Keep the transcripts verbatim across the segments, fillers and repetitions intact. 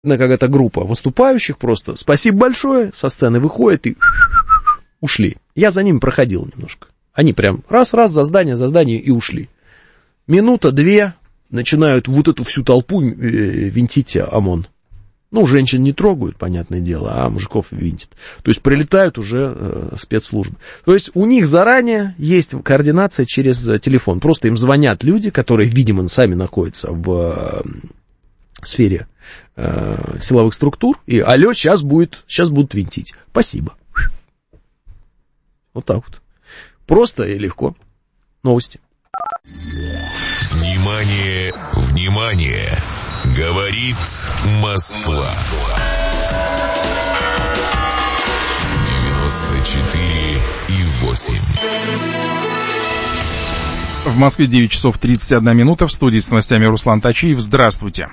какая-то группа выступающих просто спасибо большое, со сцены выходят и ушли. Я за ними проходил немножко. Они прям раз-раз за здание, за здание и ушли. Минута-две начинают вот эту всю толпу винтить ОМОН. Ну, женщин не трогают, понятное дело, а мужиков винтят. То есть прилетают уже э, спецслужбы. То есть у них заранее есть координация через телефон. Просто им звонят люди, которые, видимо, сами находятся в э, сфере э, силовых структур. И алло, сейчас будет, сейчас будут винтить. Спасибо. Вот так вот. Просто и легко. Новости. Внимание, внимание! Говорит Москва. девяносто четыре и восемь. В Москве девять часов тридцать одна минута. В студии с новостями Руслан Тачиев. Здравствуйте.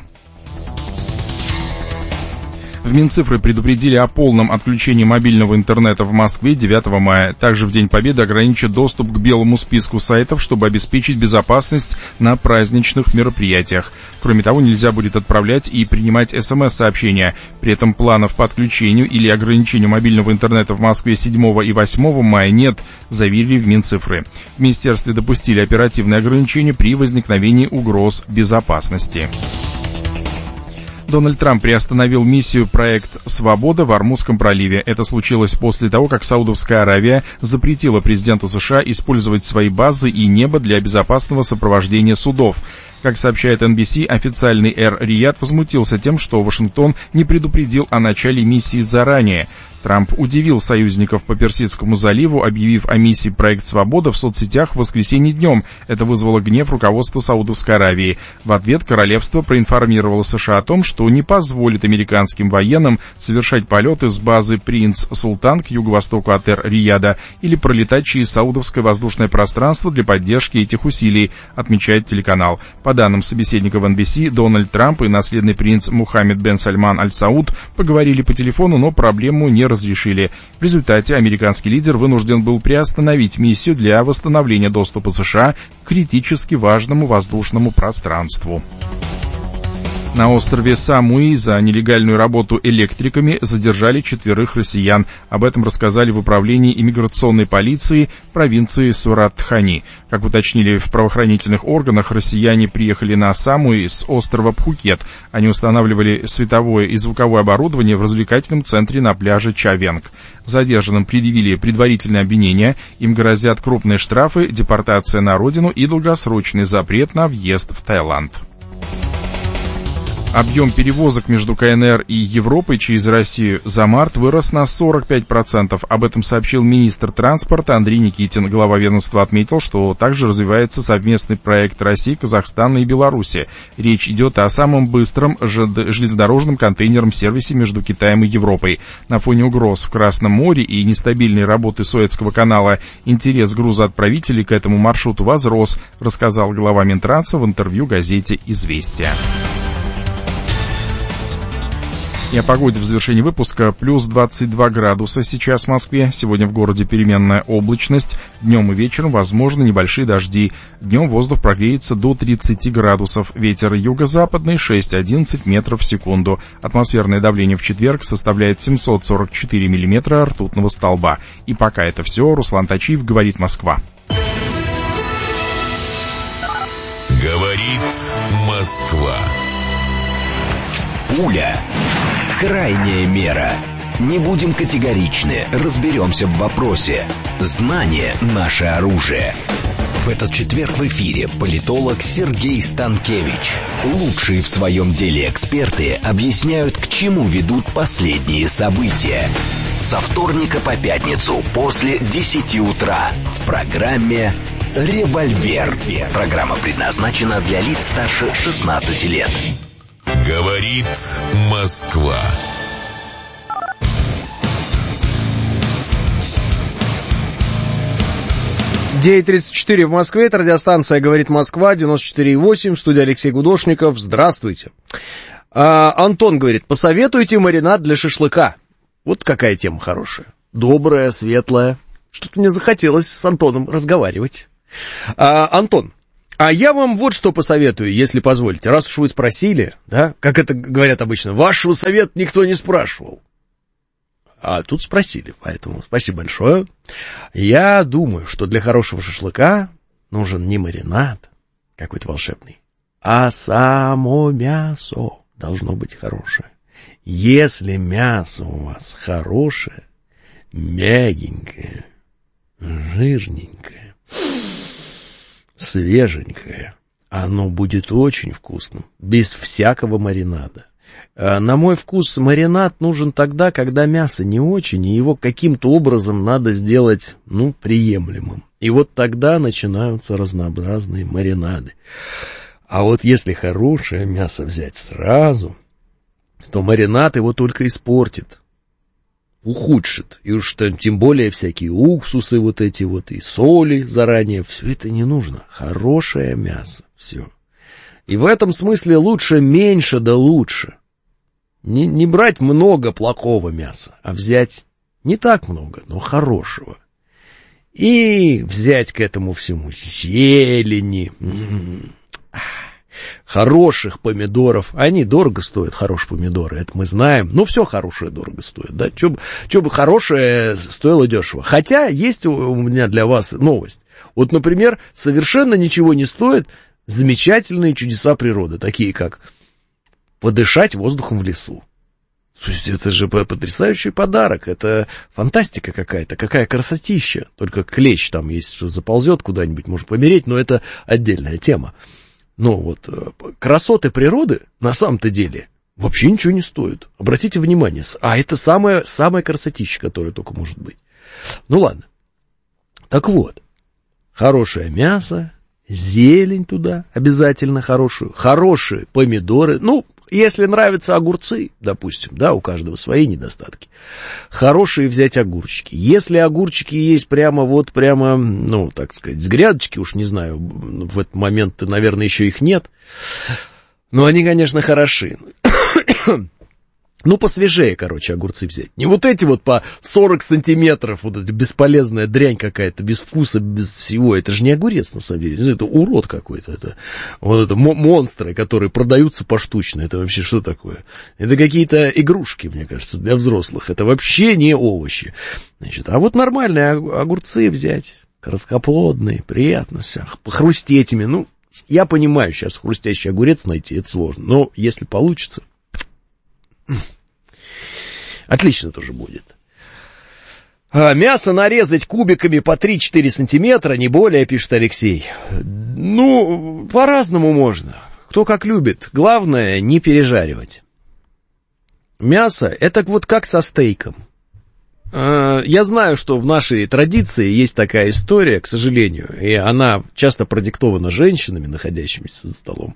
В Минцифры предупредили о полном отключении мобильного интернета в Москве девятого мая. Также в День Победы ограничат доступ к белому списку сайтов, чтобы обеспечить безопасность на праздничных мероприятиях. Кроме того, нельзя будет отправлять и принимать смс-сообщения. При этом планов по отключению или ограничению мобильного интернета в Москве седьмого и восьмого мая нет, заявили в Минцифры. В министерстве допустили оперативные ограничения при возникновении угроз безопасности. Дональд Трамп приостановил миссию «Проект Свобода» в Ормузском проливе. Это случилось после того, как Саудовская Аравия запретила президенту США использовать свои базы и небо для безопасного сопровождения судов. Как сообщает эн би си, официальный Эр-Рияд возмутился тем, что Вашингтон не предупредил о начале миссии заранее. Трамп удивил союзников по Персидскому заливу, объявив о миссии «Проект Свобода» в соцсетях в воскресенье днем. Это вызвало гнев руководства Саудовской Аравии. В ответ королевство проинформировало США о том, что не позволит американским военным совершать полеты с базы «Принц Султан» к юго-востоку от Эр-Рияда или пролетать через саудовское воздушное пространство для поддержки этих усилий, отмечает телеканал. По данным собеседников эн би си, Дональд Трамп и наследный принц Мухаммед бен Сальман Аль-Сауд поговорили по телефону, но проблему не разрешили. В результате американский лидер вынужден был приостановить миссию для восстановления доступа США к критически важному воздушному пространству. На острове Самуи за нелегальную работу электриками задержали четверых россиян. Об этом рассказали в управлении иммиграционной полиции провинции Сурат-Тхани. Как уточнили в правоохранительных органах, россияне приехали на Самуи с острова Пхукет. Они устанавливали световое и звуковое оборудование в развлекательном центре на пляже Чавенг. Задержанным предъявили предварительное обвинение. Им грозят крупные штрафы, депортация на родину и долгосрочный запрет на въезд в Таиланд. Объем перевозок между ка эн эр и Европой через Россию за март вырос на сорок пять процентов. Об этом сообщил министр транспорта Андрей Никитин. Глава ведомства отметил, что также развивается совместный проект России, Казахстана и Беларуси. Речь идет о самом быстром железнодорожном контейнерном сервисе между Китаем и Европой. На фоне угроз в Красном море и нестабильной работы Суэцкого канала интерес грузоотправителей к этому маршруту возрос, рассказал глава Минтранса в интервью газете «Известия». И о погоде в завершении выпуска. Плюс двадцать два градуса сейчас в Москве. Сегодня в городе переменная облачность. Днем и вечером возможны небольшие дожди. Днем воздух прогреется до тридцати градусов. Ветер юго-западный шесть-одиннадцать метров в секунду. Атмосферное давление в четверг составляет семьсот сорок четыре миллиметра ртутного столба. И пока это все. Руслан Тачиев, говорит Москва. Говорит Москва. Пуля. Крайняя мера. Не будем категоричны, разберемся в вопросе. Знание – наше оружие. В этот четверг в эфире политолог Сергей Станкевич. Лучшие в своем деле эксперты объясняют, к чему ведут последние события. Со вторника по пятницу после десяти утра в программе «Револьвер». Программа предназначена для лиц старше шестнадцати лет. Говорит Москва. девять тридцать четыре в Москве. Это радиостанция «Говорит Москва», девяносто четыре и восемь. В студии Алексей Гудошников. Здравствуйте. А, Антон говорит, посоветуйте маринад для шашлыка. Вот какая тема хорошая. Добрая, светлая. Что-то мне захотелось с Антоном разговаривать. А, Антон, А я вам вот что посоветую, если позволите. Раз уж вы спросили, да, как это говорят обычно, вашего совета никто не спрашивал. А тут спросили, поэтому спасибо большое. Я думаю, что для хорошего шашлыка нужен не маринад какой-то волшебный, а само мясо должно быть хорошее. Если мясо у вас хорошее, мягенькое, жирненькое, свеженькое, оно будет очень вкусным, без всякого маринада. На мой вкус маринад нужен тогда, когда мясо не очень, и его каким-то образом надо сделать, ну, приемлемым. И вот тогда начинаются разнообразные маринады. А вот если хорошее мясо взять сразу, то маринад его только испортит, ухудшит. И уж тем более всякие уксусы вот эти вот и соли заранее, все это не нужно. Хорошее мясо, все. И в этом смысле лучше меньше да лучше. Не, не брать много плохого мяса, а взять не так много, но хорошего. И взять к этому всему зелени, м-м-м, хороших помидоров. Они дорого стоят, хорошие помидоры, это мы знаем. Но все хорошее дорого стоит, да? Че бы, че бы хорошее стоило дешево. Хотя есть у меня для вас новость. Вот, например, совершенно ничего не стоит замечательные чудеса природы, такие как подышать воздухом в лесу. То есть это же потрясающий подарок, это фантастика какая-то, какая красотища. Только клещ там, если что, заползет куда-нибудь, может помереть, но это отдельная тема. Но вот красоты природы на самом-то деле вообще ничего не стоят. Обратите внимание, а это самая, самая красотища, которая только может быть. Ну ладно. Так вот, хорошее мясо, зелень туда обязательно хорошую, хорошие помидоры, ну, если нравятся огурцы, допустим, да, у каждого свои недостатки, хорошие взять огурчики. Если огурчики есть прямо вот, прямо, ну, так сказать, с грядочки, уж не знаю, в этот момент, наверное, еще их нет, но они, конечно, хороши. Ну, посвежее, короче, огурцы взять. Не вот эти вот по сорок сантиметров, вот эта бесполезная дрянь какая-то, без вкуса, без всего. Это же не огурец, на самом деле. Это урод какой-то. Это, вот это монстры, которые продаются поштучно. Это вообще что такое? Это какие-то игрушки, мне кажется, для взрослых. Это вообще не овощи. Значит, а вот нормальные огурцы взять, короткоплодные, приятно все, похрустеть ими. Ну, я понимаю, сейчас хрустящий огурец найти, это сложно. Но если получится... Отлично тоже будет. А, мясо нарезать кубиками по три-четыре сантиметра, не более, пишет Алексей. Ну, по-разному можно. Кто как любит. Главное, не пережаривать. Мясо, это вот как со стейком. А, я знаю, что в нашей традиции есть такая история, к сожалению, и она часто продиктована женщинами, находящимися за столом.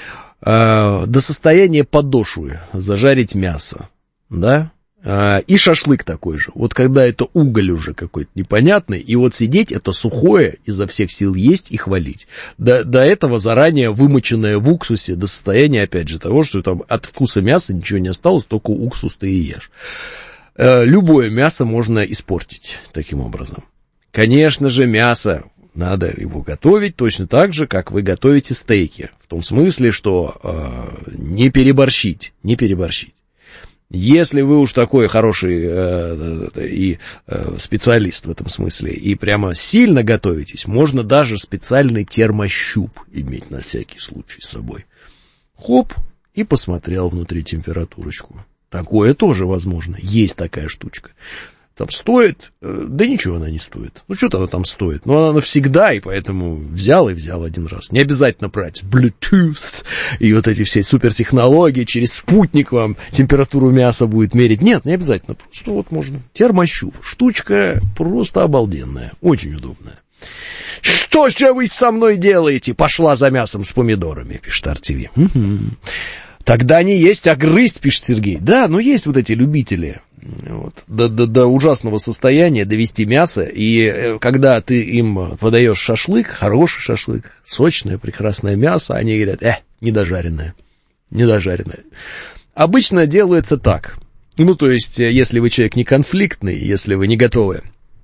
До состояния подошвы зажарить мясо, да, и шашлык такой же, вот когда это уголь уже какой-то непонятный, и вот сидеть это сухое, изо всех сил есть и хвалить, до, до этого заранее вымоченное в уксусе, до состояния, опять же, того, что там от вкуса мяса ничего не осталось, только уксус ты и ешь. Любое мясо можно испортить таким образом. Конечно же, мясо... Надо его готовить точно так же, как вы готовите стейки. В том смысле, что э, не переборщить, не переборщить. Если вы уж такой хороший э, э, и э, специалист в этом смысле, и прямо сильно готовитесь, можно даже специальный термощуп иметь на всякий случай с собой. Хоп, и посмотрел внутри температурочку. Такое тоже возможно, есть такая штучка. Там стоит, да ничего она не стоит. Ну, что-то она там стоит. Но она навсегда, и поэтому взял и взял один раз. Не обязательно брать Bluetooth и вот эти все супертехнологии. Через спутник вам температуру мяса будет мерить. Нет, не обязательно. Просто вот можно. Термощуп. Штучка просто обалденная. Очень удобная. Что же вы со мной делаете? Пошла за мясом с помидорами, пишет эр ти ви. Угу. Тогда не есть, а грызть, пишет Сергей. Да, но есть вот эти любители вот, до, до, до ужасного состояния довести мясо, и э, когда ты им подаешь шашлык, хороший шашлык, сочное, прекрасное мясо, они говорят, э, недожаренное, недожаренное. Обычно делается так, ну, то есть, если вы человек не конфликтный, если вы не готовы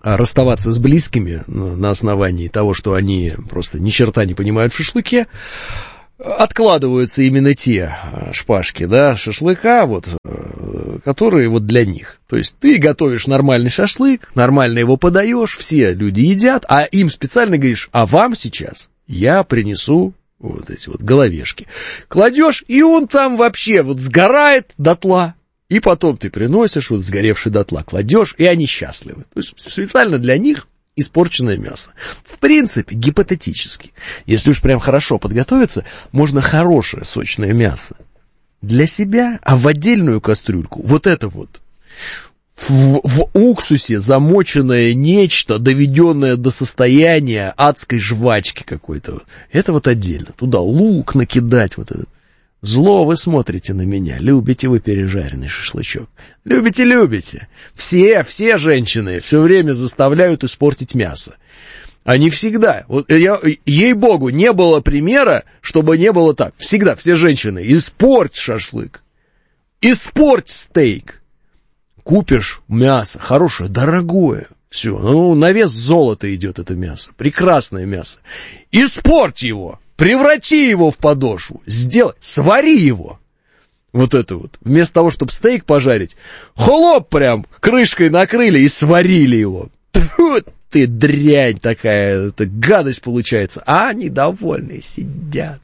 расставаться с близкими на основании того, что они просто ни черта не понимают в шашлыке, откладываются именно те шпажки, да, шашлыка, вот, которые вот для них. То есть ты готовишь нормальный шашлык, нормально его подаешь, все люди едят, а им специально говоришь, а вам сейчас я принесу вот эти вот головешки. Кладешь, и он там вообще вот сгорает дотла. И потом ты приносишь вот сгоревший дотла, кладешь, и они счастливы. То есть специально для них испорченное мясо. В принципе, гипотетически, если уж прям хорошо подготовиться, можно хорошее сочное мясо для себя, а в отдельную кастрюльку вот это вот в, в уксусе замоченное нечто, доведенное до состояния адской жвачки какой-то. Это вот отдельно. Туда лук накидать, вот этот. Зло вы смотрите на меня, любите вы пережаренный шашлычок. Любите, любите. Все, все женщины все время заставляют испортить мясо. Они всегда, вот я, ей-богу, не было примера, чтобы не было так. Всегда все женщины, испорть шашлык, испорть стейк. Купишь мясо, хорошее, дорогое, все, ну, на вес золота идет это мясо, прекрасное мясо. Испорть его. Преврати его в подошву, сделай, свари его. Вот это вот. Вместо того, чтобы стейк пожарить, хлоп прям крышкой накрыли и сварили его. Тьфу ты, дрянь такая, это гадость получается. А они довольные сидят.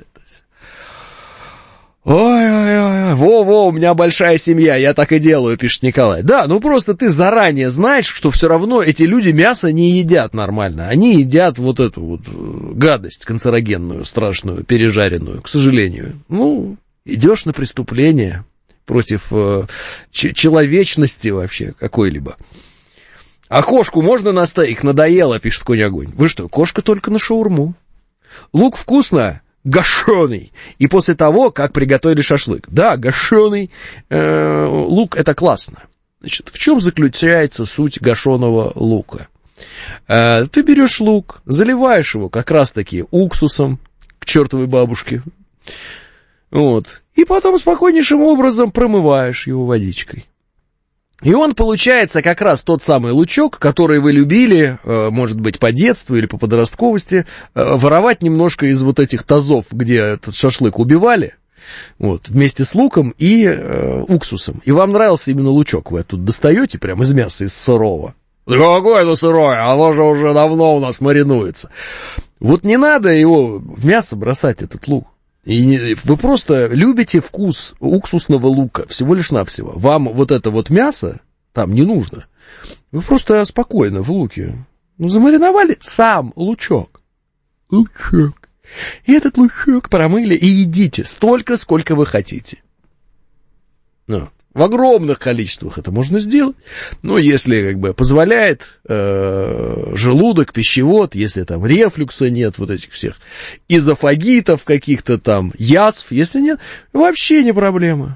Ой-ой-ой, во-во, у меня большая семья, я так и делаю, пишет Николай. Да, ну просто ты заранее знаешь, что все равно эти люди мясо не едят нормально. Они едят вот эту вот гадость канцерогенную, страшную, пережаренную, к сожалению. Ну, идешь на преступление против э, ч- человечности вообще какой-либо. А кошку можно на стейк? Надоело, пишет Конь-огонь. Вы что, кошка только на шаурму. Лук вкусно? Гашеный. И после того, как приготовили шашлык. Да, гашеный э, лук, это классно. Значит, в чем заключается суть гашеного лука? Э, ты берешь лук, заливаешь его как раз-таки уксусом к чертовой бабушке. Вот. И потом спокойнейшим образом промываешь его водичкой. И он получается как раз тот самый лучок, который вы любили, может быть, по детству или по подростковости, воровать немножко из вот этих тазов, где этот шашлык убивали, вот, вместе с луком и э, уксусом. И вам нравился именно лучок, вы тут достаете прямо из мяса, из сырого. Какое это сырое, оно же уже давно у нас маринуется. Вот не надо его в мясо бросать, этот лук. И вы просто любите вкус уксусного лука, всего лишь навсего. Вам вот это вот мясо там не нужно. Вы просто спокойно в луке, ну, замариновали сам лучок. Лучок. И этот лучок промыли и едите столько, сколько вы хотите. Ну, в огромных количествах это можно сделать. Но если как бы позволяет э, желудок, пищевод, если там рефлюкса нет, вот этих всех изофагитов каких-то там, язв, если нет, вообще не проблема.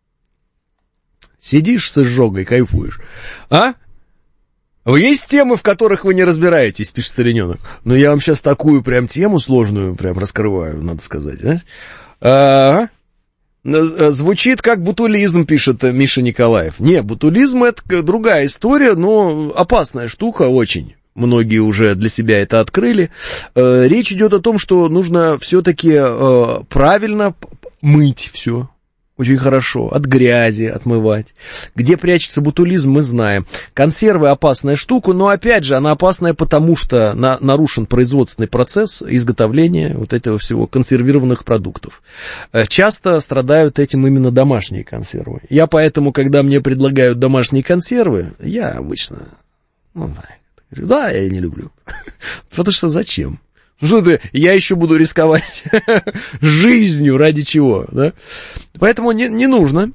Сидишь с изжогой, кайфуешь. А? Есть темы, в которых вы не разбираетесь, пишет Стариненок. Но я вам сейчас такую прям тему сложную прям раскрываю, надо сказать. Да? А-а-а. Звучит как бутулизм, пишет Миша Николаев. Не, бутулизм — это другая история, но опасная штука очень. Многие уже для себя это открыли. Речь идет о том, что нужно все-таки правильно мыть все. Очень хорошо. От грязи отмывать. Где прячется ботулизм, мы знаем. Консервы — опасная штука, но, опять же, она опасная, потому что на, нарушен производственный процесс изготовления вот этого всего консервированных продуктов. Часто страдают этим именно домашние консервы. Я поэтому, когда мне предлагают домашние консервы, я обычно, ну, говорю, да, я не люблю. Потому что зачем? Что ты, я еще буду рисковать жизнью, ради чего, да? Поэтому не, не нужно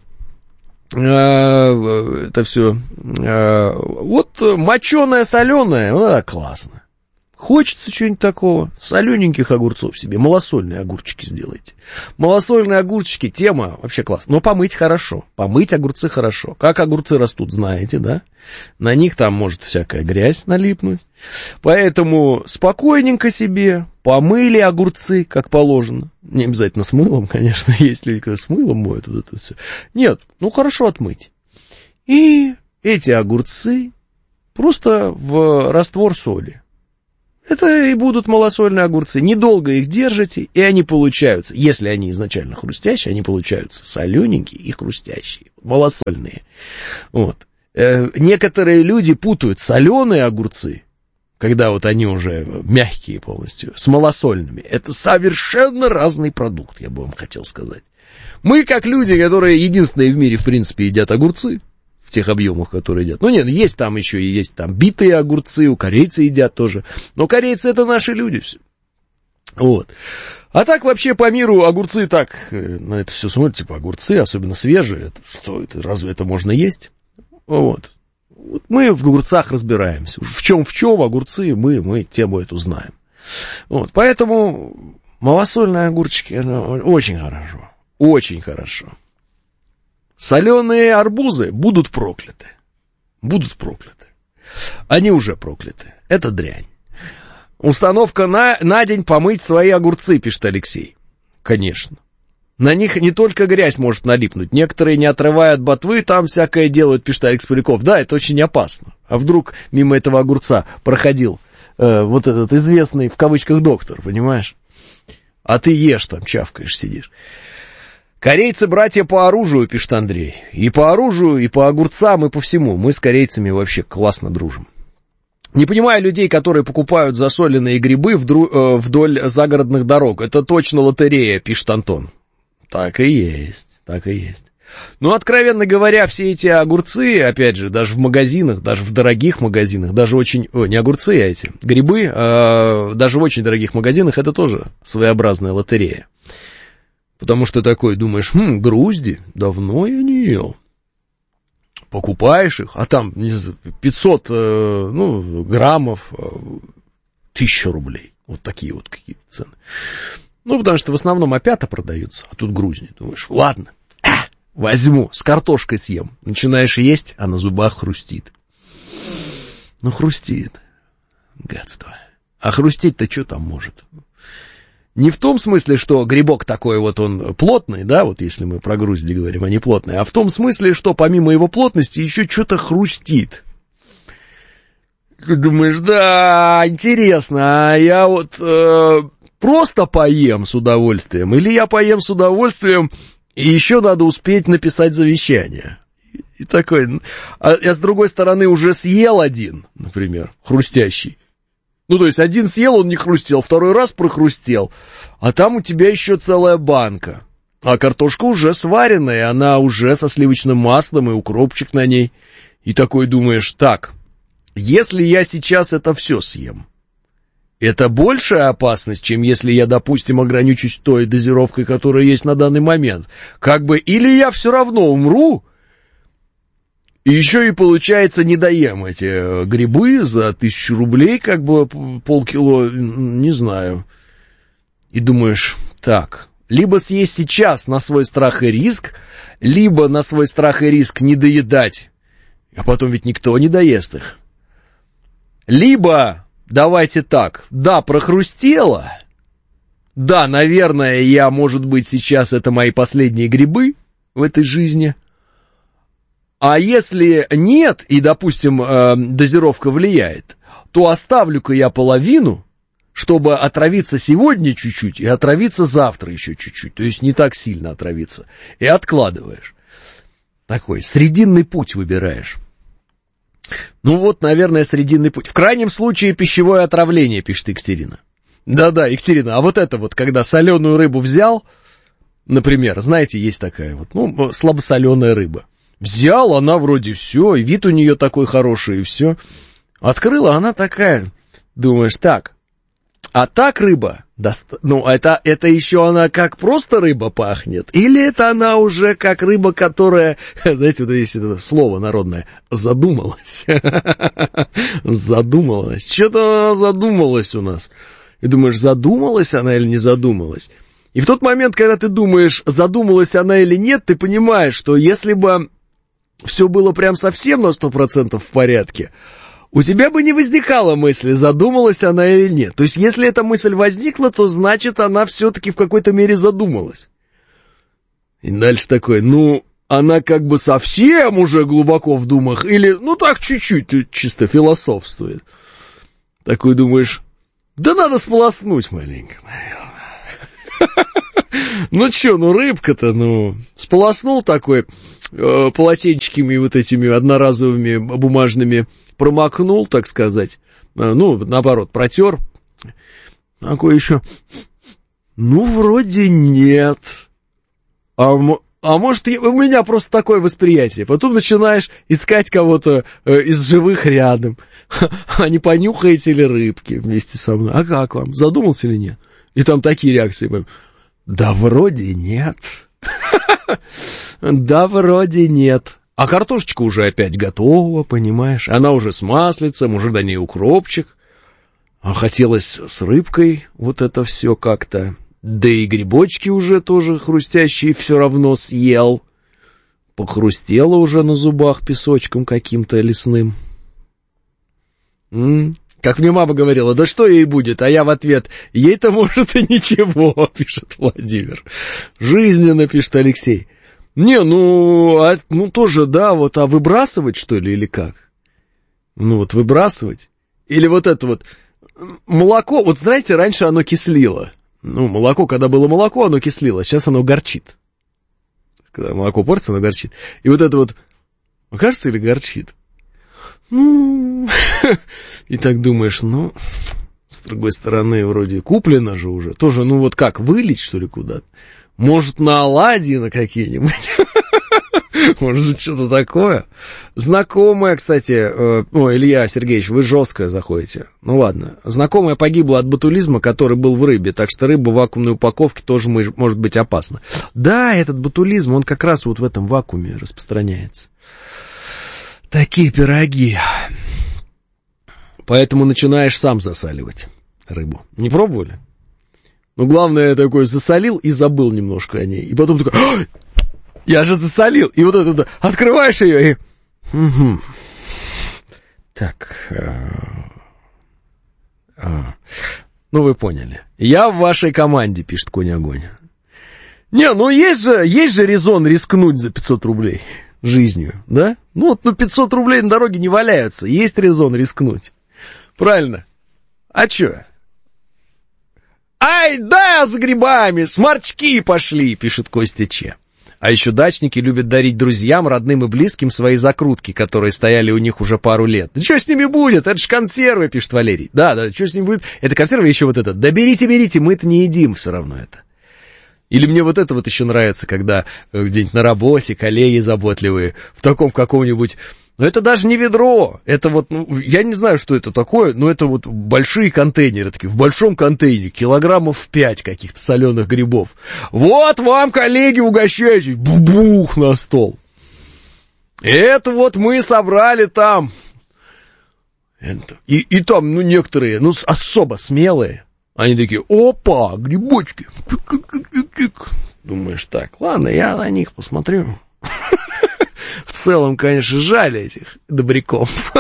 это все. Вот моченое, соленое, ну, классно. Хочется чего-нибудь такого, солененьких огурцов себе, малосольные огурчики сделайте. Малосольные огурчики, тема вообще классная. Но помыть хорошо, помыть огурцы хорошо. Как огурцы растут, знаете, да? На них там может всякая грязь налипнуть. Поэтому спокойненько себе помыли огурцы, как положено. Не обязательно с мылом, конечно, если с мылом моют вот это все. Нет, ну хорошо отмыть. И эти огурцы просто в раствор соли. Это и будут малосольные огурцы. Недолго их держите, и они получаются, если они изначально хрустящие, они получаются солененькие и хрустящие, малосольные. Вот. Э, некоторые люди путают соленые огурцы, когда вот они уже мягкие полностью, с малосольными. Это совершенно разный продукт, я бы вам хотел сказать. Мы, как люди, которые единственные в мире, в принципе, едят огурцы, в тех объемах, которые едят. Ну, нет, есть там еще и есть там битые огурцы, у корейцы едят тоже. Но корейцы — это наши люди все. Вот. А так вообще по миру огурцы так, на это все смотрят, типа огурцы, особенно свежие. Это, что это, разве это можно есть? Вот. Вот мы в огурцах разбираемся. В чем в чем огурцы, мы, мы тему эту знаем. Вот. Поэтому малосольные огурчики — это очень хорошо. Очень хорошо. Соленые арбузы будут прокляты. Будут прокляты. Они уже прокляты. Это дрянь. Установка на, на день помыть свои огурцы, пишет Алексей. Конечно. На них не только грязь может налипнуть. Некоторые, не отрывая от ботвы, там всякое делают, пишет Алекс Поляков. Да, это очень опасно. А вдруг мимо этого огурца проходил э, вот этот известный, в кавычках, доктор, понимаешь? А ты ешь там, чавкаешь, сидишь. Корейцы братья по оружию, пишет Андрей. И по оружию, и по огурцам, и по всему. Мы с корейцами вообще классно дружим. Не понимаю людей, которые покупают засоленные грибы вдоль загородных дорог. Это точно лотерея, пишет Антон. Так и есть, так и есть. Но, откровенно говоря, все эти огурцы, опять же, даже в магазинах, даже в дорогих магазинах, даже очень... О, не огурцы, а эти грибы, а, даже в очень дорогих магазинах, это тоже своеобразная лотерея. Потому что такой думаешь, хм, грузди, давно я не ел. Покупаешь их, а там, не знаю, пятьсот ну, граммов, тысяча рублей. Вот такие вот какие-то цены. Ну, потому что в основном опята продаются, а тут грузди. Думаешь, ладно, а, возьму, с картошкой съем. Начинаешь есть, а на зубах хрустит. Ну, хрустит. Гадство. А хрустеть-то что там может? Не в том смысле, что грибок такой вот он плотный, да, вот если мы про грузди говорим, а не плотный, а в том смысле, что помимо его плотности еще что-то хрустит. Ты думаешь, да, интересно, а я вот э, просто поем с удовольствием, или я поем с удовольствием, и еще надо успеть написать завещание. И такой, а я с другой стороны уже съел один, например, хрустящий. Ну, то есть, один съел, он не хрустел, второй раз прохрустел, а там у тебя еще целая банка. А картошка уже сваренная, она уже со сливочным маслом и укропчик на ней. И такой думаешь, так, если я сейчас это все съем, это большая опасность, чем если я, допустим, ограничусь той дозировкой, которая есть на данный момент. Как бы, или я все равно умру, и еще и, получается, не доем эти грибы за тысячу рублей, как бы полкило, не знаю. И думаешь, так, либо съесть сейчас на свой страх и риск, либо на свой страх и риск не доедать, а потом ведь никто не доест их. Либо, давайте так, да, прохрустело, да, наверное, я, может быть, сейчас это мои последние грибы в этой жизни. А если нет, и, допустим, э, дозировка влияет, то оставлю-ка я половину, чтобы отравиться сегодня чуть-чуть и отравиться завтра еще чуть-чуть. То есть не так сильно отравиться. И откладываешь. Такой срединный путь выбираешь. Ну вот, наверное, срединный путь. В крайнем случае пищевое отравление, пишет Екатерина. Да-да, Екатерина, а вот это вот, когда соленую рыбу взял, например, знаете, есть такая вот, ну, слабосоленая рыба. Взял, она вроде все, и вид у нее такой хороший, и все. Открыла, она такая, думаешь, так, а так рыба, доста... ну, это, это еще она как просто рыба пахнет, или это она уже как рыба, которая, знаете, вот есть это слово народное, задумалась, задумалась, что-то она задумалась у нас, и думаешь, задумалась она или не задумалась, и в тот момент, когда ты думаешь, задумалась она или нет, ты понимаешь, что если бы все было прям совсем на сто процентов в порядке, у тебя бы не возникала мысли, задумалась она или нет. То есть, если эта мысль возникла, то значит, она все-таки в какой-то мере задумалась. И дальше такой, ну, она как бы совсем уже глубоко в думах, или, ну так, чуть-чуть, чисто философствует. Такой думаешь, да надо сполоснуть маленько, наверное. Ну чё, ну рыбка-то, ну, сполоснул такой, э, полотенчиками вот этими одноразовыми бумажными, промокнул, так сказать, э, ну, наоборот, протер. Такой еще, ну, вроде нет. А, а может, у меня просто такое восприятие. Потом начинаешь искать кого-то э, из живых рядом. А не понюхаете ли рыбки вместе со мной? А как вам? Задумался или нет? И там такие реакции. Да вроде нет. Да вроде нет. А картошечка уже опять готова, понимаешь? Она уже с маслицем, уже до ней укропчик. А хотелось с рыбкой вот это все как-то. Да и грибочки уже тоже хрустящие все равно съел. Похрустело уже на зубах песочком каким-то лесным. М-м, как мне мама говорила, да что ей будет? А я в ответ, ей-то может и ничего, пишет Владимир. Жизненно, пишет Алексей. Не, ну, а, ну тоже, да, вот, а выбрасывать, что ли, или как? Ну вот выбрасывать? Или вот это вот молоко, вот знаете, раньше оно кислило. Ну, молоко, когда было молоко, оно кислило, сейчас оно горчит. Когда молоко портится, оно горчит. И вот это вот, кажется, или горчит? Ну, и так думаешь, ну, с другой стороны, вроде куплено же уже. Тоже, ну вот как, вылить, что ли, куда-то? Может, на оладьи на какие-нибудь? Может, что-то такое? Знакомая, кстати, э, о, Илья Сергеевич, вы жестко заходите. Ну ладно. Знакомая погибла от ботулизма, который был в рыбе, так что рыба в вакуумной упаковке тоже может быть опасна. Да, этот ботулизм, он как раз вот в этом вакууме распространяется. Такие пироги. Поэтому начинаешь сам засаливать рыбу. Не пробовали? Ну, главное, я такой засолил и забыл немножко о ней. И потом такой, ой, я же засолил. И вот это, открываешь ее и... Угу. Так. А... А... Ну, вы поняли. Я в вашей команде, пишет Конь-огонь. Не, ну есть же, есть же резон рискнуть за пятьсот рублей жизнью, да? Ну, вот ну, пятьсот рублей на дороге не валяются. Есть резон рискнуть. Правильно. А чё? Ай, да, с грибами, сморчки пошли, пишет Костя Че. А еще дачники любят дарить друзьям, родным и близким свои закрутки, которые стояли у них уже пару лет. Да что с ними будет? Это же консервы, пишет Валерий. Да, да, что с ними будет? Это консервы, еще вот это. Да берите, берите, мы это не едим все равно это. Или мне вот это вот еще нравится, когда где-нибудь на работе коллеги заботливые в таком каком-нибудь... Но это даже не ведро, это вот, ну, я не знаю, что это такое, но это вот большие контейнеры, такие, в большом контейнере, килограммов в пять каких-то соленых грибов. Вот вам, коллеги, угощайтесь, бубух на стол. Это вот мы собрали там. Это, и, и там, ну, некоторые, ну, особо смелые, они такие, опа, грибочки. Думаешь, так, ладно, я на них посмотрю. В целом, конечно, жаль этих добряков.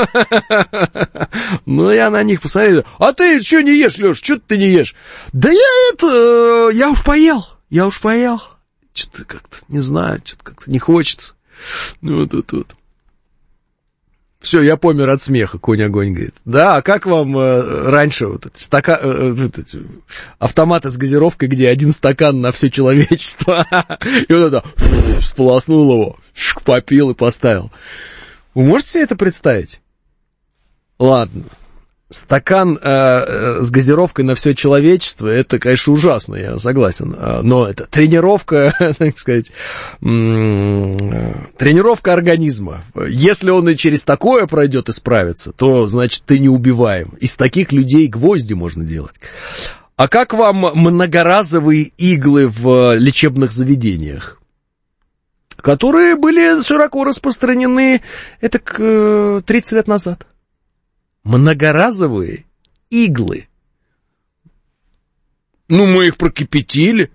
Но я на них посмотрел. А ты что не ешь, Леш? Что ты не ешь? Да я это... Я уж поел. Я уж поел. Что-то как-то, не знаю, что-то как-то не хочется. Ну, вот тут вот. Все, я помер от смеха, Конь-огонь говорит. Да, а как вам э, раньше вот эти стака... э, вот эти автоматы с газировкой, где один стакан на все человечество? И вот это сполоснул его, попил и поставил. Вы можете себе это представить? Ладно. Стакан э, э, с газировкой на все человечество, это, конечно, ужасно, я согласен. Но это тренировка, так сказать, м- тренировка организма. Если он и через такое пройдет и справится, то, значит, ты неубиваем. Из таких людей гвозди можно делать. А как вам многоразовые иглы в лечебных заведениях, которые были широко распространены, это к тридцать лет назад? Многоразовые иглы. Ну, мы их прокипятили.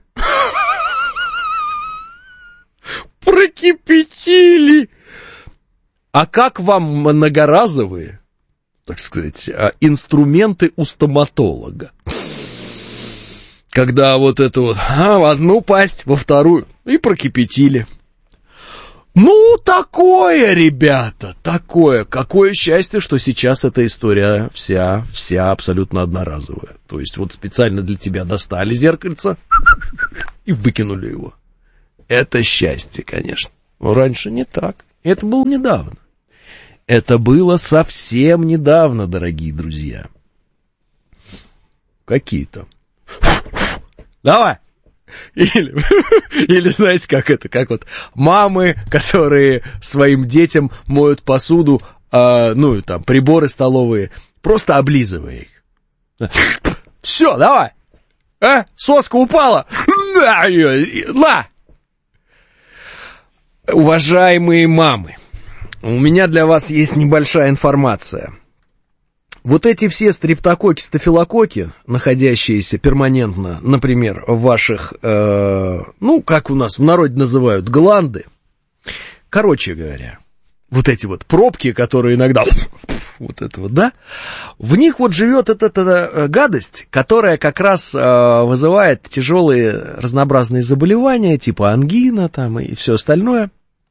Прокипятили. А как вам многоразовые, так сказать, инструменты у стоматолога? Когда вот это вот, а, в одну пасть, во вторую, и прокипятили. Ну, такое, ребята, такое. Какое счастье, что сейчас эта история вся, вся абсолютно одноразовая. То есть вот специально для тебя достали зеркальце и выкинули его. Это счастье, конечно. Но раньше не так. Это было недавно. Это было совсем недавно, дорогие друзья. Какие-то. Давай! Или, или знаете, как это, как вот мамы, которые своим детям моют посуду, э, ну, там, приборы столовые, просто облизывая их. Все, давай! А? Соска упала! На! На! Уважаемые мамы, у меня для вас есть небольшая информация. Вот эти все стрептококи, стафилококи, находящиеся перманентно, например, в ваших, э, ну, как у нас в народе называют, гланды, короче говоря, вот эти вот пробки, которые иногда, вот это вот, да, в них вот живет эта, эта гадость, которая как раз э, вызывает тяжелые разнообразные заболевания, типа ангина там и все остальное.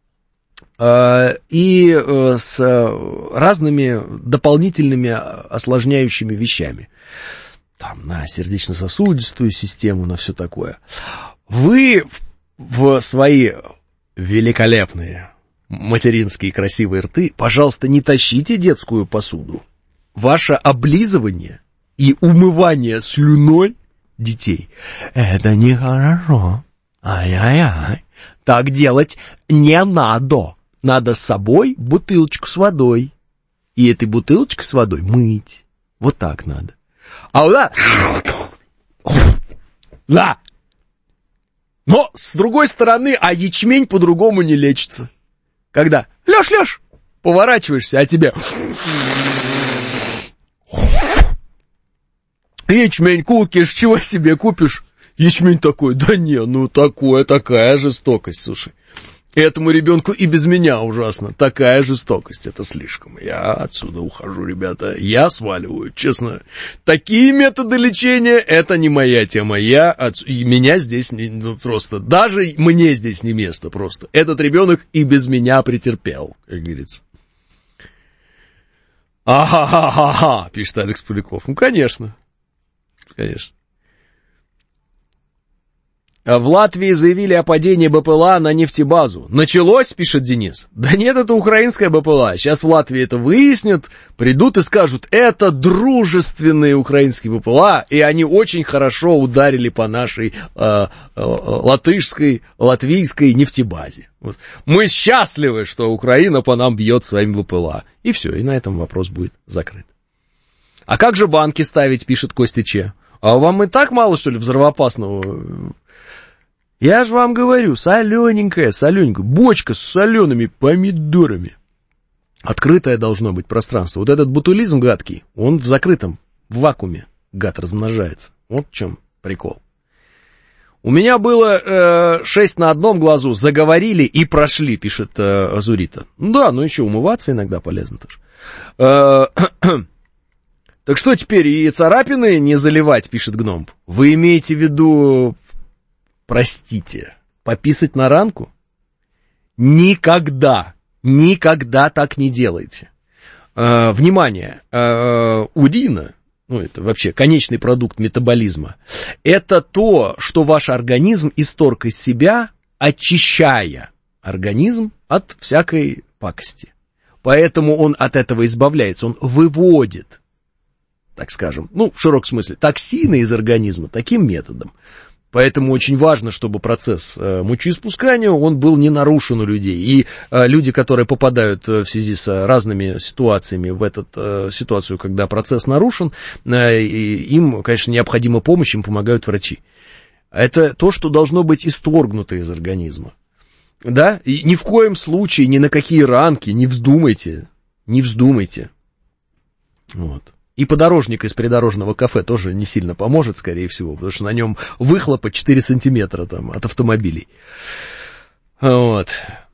И с разными дополнительными осложняющими вещами. Там, на сердечно-сосудистую систему, на все такое. Вы в свои великолепные материнские красивые рты, пожалуйста, не тащите детскую посуду. Ваше облизывание и умывание слюной детей — это нехорошо. Ай-яй-яй. Так делать не надо. Надо с собой бутылочку с водой. И этой бутылочкой с водой мыть. Вот так надо. А вот да. Да. Но, с другой стороны, а ячмень по-другому не лечится. Когда, Лёш, Лёш, поворачиваешься, а тебе... Ячмень купишь, чего себе купишь? Ячмень такой, да не, ну такое, такая жестокость, слушай. Этому ребенку и без меня ужасно. Такая жестокость, это слишком. Я отсюда ухожу, ребята. Я сваливаю, честно. Такие методы лечения, это не моя тема. Я от... и меня здесь не... ну, просто, даже мне здесь не место просто. Этот ребенок и без меня претерпел, как говорится. Ага-ха-ха-ха, пишет Алекс Поляков. Ну, конечно. Конечно. В Латвии заявили о падении БПЛА на нефтебазу. Началось, пишет Денис. Да нет, это украинская БПЛА. Сейчас в Латвии это выяснят, придут и скажут, это дружественные украинские БПЛА, и они очень хорошо ударили по нашей э, э, латышской, латвийской нефтебазе. Вот. Мы счастливы, что Украина по нам бьет своими БПЛА. И все, и на этом вопрос будет закрыт. А как же банки ставить, пишет Костя Че. А вам и так мало, что ли, взрывоопасного... Я же вам говорю, солененькая, солененькая, бочка с солеными помидорами. Открытое должно быть пространство. Вот этот ботулизм гадкий, он в закрытом, в вакууме, гад, размножается. Вот в чем прикол. У меня было э, шесть на одном глазу, заговорили и прошли, пишет э, Азурита. Да, ну еще умываться иногда полезно тоже. Э, так что теперь, и царапины не заливать, пишет Гном. Вы имеете в виду... Простите, пописать на ранку? Никогда, никогда так не делайте. Э, внимание, э, урина, ну это вообще конечный продукт метаболизма, это то, что ваш организм исторг из себя, очищая организм от всякой пакости. Поэтому он от этого избавляется, он выводит, так скажем, ну в широком смысле, токсины из организма таким методом. Поэтому очень важно, чтобы процесс э, мочеиспускания, он был не нарушен у людей. И э, люди, которые попадают э, в связи с разными ситуациями в эту э, ситуацию, когда процесс нарушен, э, им, конечно, необходима помощь, им помогают врачи. Это то, что должно быть исторгнуто из организма. Да? И ни в коем случае, ни на какие ранки не вздумайте, не вздумайте. Вот. И подорожник из придорожного кафе тоже не сильно поможет, скорее всего, потому что на нем выхлопа четыре сантиметра там, от автомобилей. Вот.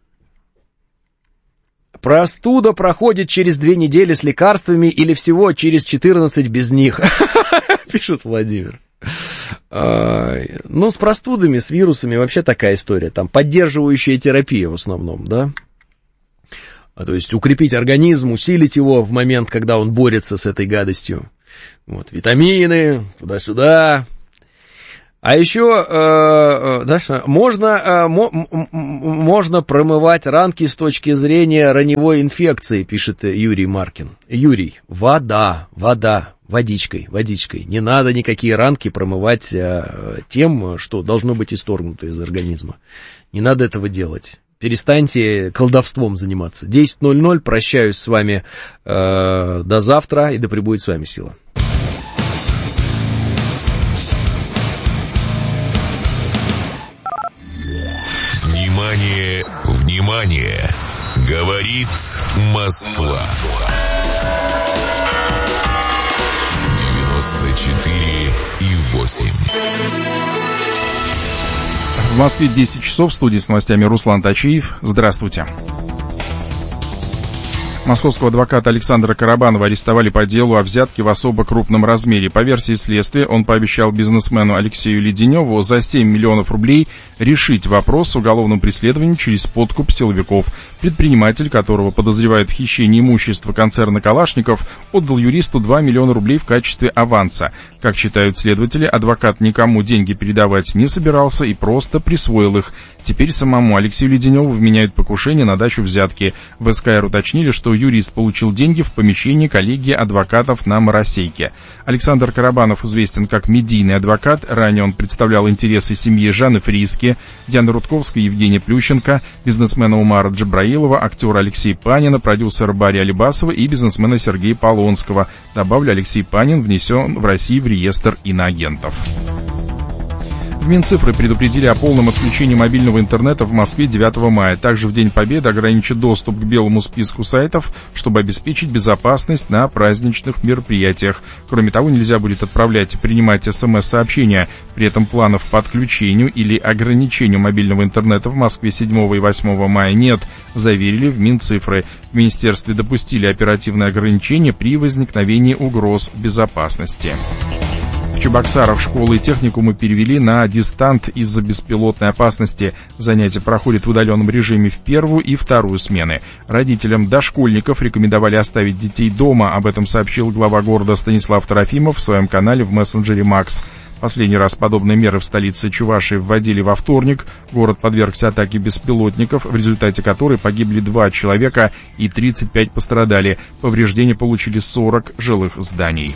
Простуда проходит через две недели с лекарствами или всего через четырнадцать без них, пишет Владимир. Ну, с простудами, с вирусами вообще такая история. Там поддерживающая терапия в основном, да. То есть укрепить организм, усилить его в момент, когда он борется с этой гадостью. Вот, витамины, туда-сюда. А еще, э, да, можно, э, мо, можно промывать ранки с точки зрения раневой инфекции, пишет Юрий Маркин. Юрий, вода, вода, водичкой, водичкой. Не надо никакие ранки промывать э, тем, что должно быть исторгнуто из организма. Не надо этого делать. Перестаньте колдовством заниматься. десять ноль ноль, прощаюсь с вами э, до завтра, и да пребудет с вами сила. Внимание, внимание! Говорит Москва. девяносто четыре и восемь. В Москве десять часов, в студии с новостями Руслан Тачиев. Здравствуйте. Московского адвоката Александра Карабанова арестовали по делу о взятке в особо крупном размере. По версии следствия, он пообещал бизнесмену Алексею Леденеву за семь миллионов рублей решить вопрос с уголовным преследованием через подкуп силовиков. Предприниматель, которого подозревают в хищении имущества концерна Калашников, отдал юристу два миллиона рублей в качестве аванса. Как считают следователи, адвокат никому деньги передавать не собирался и просто присвоил их. Теперь самому Алексею Леденеву вменяют покушение на дачу взятки. В СКР уточнили, что юрист получил деньги в помещении коллегии адвокатов на Моросейке. Александр Карабанов известен как медийный адвокат. Ранее он представлял интересы семьи Жанны Фриске, Дианы Рудковской и Евгения Плющенко, бизнесмена Умара Джабраилова, актера Алексея Панина, продюсера Барри Алибасова и бизнесмена Сергея Полонского. Добавлю, Алексей Панин внесен в Россию в реестр иноагентов. В Минцифры предупредили о полном отключении мобильного интернета в Москве девятого мая. Также в День Победы ограничат доступ к белому списку сайтов, чтобы обеспечить безопасность на праздничных мероприятиях. Кроме того, нельзя будет отправлять и принимать смс-сообщения. При этом планов по отключению или ограничению мобильного интернета в Москве седьмого и восьмого мая нет, заверили в Минцифры. В министерстве допустили оперативные ограничения при возникновении угроз безопасности. В Чебоксарах школы и техникумы перевели на дистант из-за беспилотной опасности. Занятия проходят в удаленном режиме в первую и вторую смены. Родителям дошкольников рекомендовали оставить детей дома. Об этом сообщил глава города Станислав Трофимов в своем канале в мессенджере Макс. Последний раз подобные меры в столице Чувашии вводили во вторник. Город подвергся атаке беспилотников, в результате которой погибли два человека и тридцать пять пострадали. Повреждения получили сорок жилых зданий.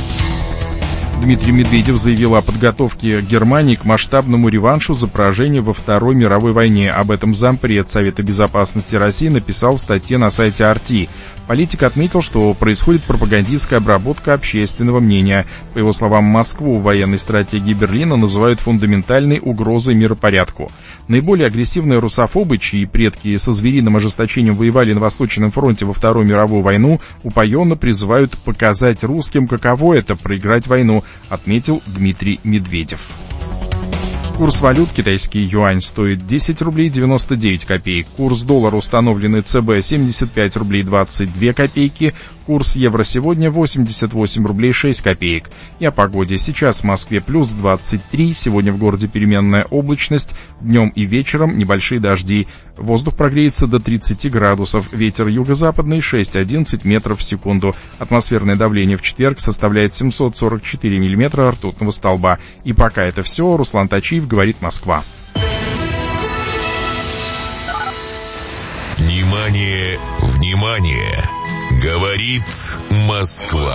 Дмитрий Медведев заявил о подготовке Германии к масштабному реваншу за поражение во Второй мировой войне. Об этом зампред Совета безопасности России написал в статье на сайте ар ти. Политик отметил, что происходит пропагандистская обработка общественного мнения. По его словам, Москву в военной стратегии Берлина называют фундаментальной угрозой миропорядку. Наиболее агрессивные русофобы, чьи предки со звериным ожесточением воевали на Восточном фронте во Вторую мировую войну, упоенно призывают показать русским, каково это — проиграть войну, отметил Дмитрий Медведев. Курс валют: китайский юань стоит десять рублей девяносто девять копеек. Курс доллара, установленный ЦБ, семьдесят пять рублей двадцать две копейки. Курс евро сегодня восемьдесят восемь рублей шесть копеек. И о погоде. Сейчас в Москве плюс двадцать три. Сегодня в городе переменная облачность. Днем и вечером небольшие дожди. Воздух прогреется до тридцати градусов. Ветер юго-западный шесть-одиннадцать метров в секунду. Атмосферное давление в четверг составляет семьсот сорок четыре миллиметра ртутного столба. И пока это все. Руслан Тачиев, говорит Москва. Внимание, внимание! Говорит Москва.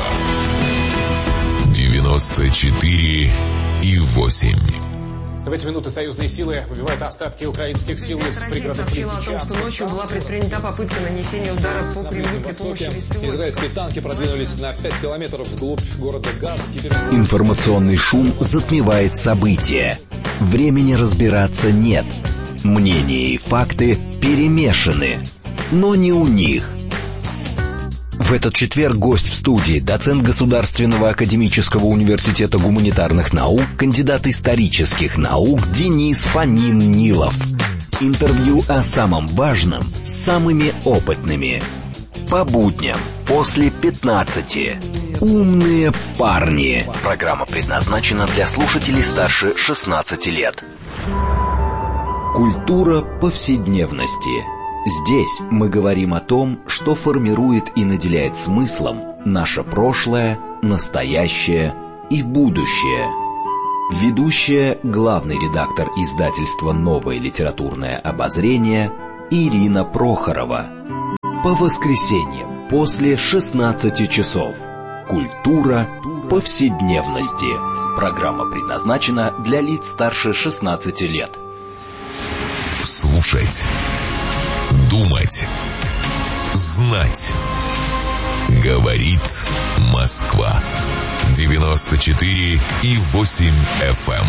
девяносто четыре и восемь. В эти минуты союзные силы выбивают остатки украинских сил из пригородных сообщила о том, что ночью была предпринята попытка нанесения удара по Кремлю при помощи беспилотников. Израильские танки продвинулись на пять километров вглубь города Газа. Теперь... Информационный шум затмевает события. Времени разбираться нет. Мнения и факты перемешаны. Но не у них. В этот четверг гость в студии, доцент Государственного академического университета гуманитарных наук, кандидат исторических наук Денис Фомин-Нилов. Интервью о самом важном с самыми опытными. По будням после пятнадцати. «Умные парни». Программа предназначена для слушателей старше шестнадцати лет. Культура повседневности. Здесь мы говорим о том, что формирует и наделяет смыслом наше прошлое, настоящее и будущее. Ведущая, главный редактор издательства «Новое литературное обозрение» Ирина Прохорова. По воскресеньям после шестнадцати часов. Культура повседневности. Программа предназначена для лиц старше шестнадцати лет. Слушать, думать, знать. Говорит Москва. девяносто четыре и восемь эф эм.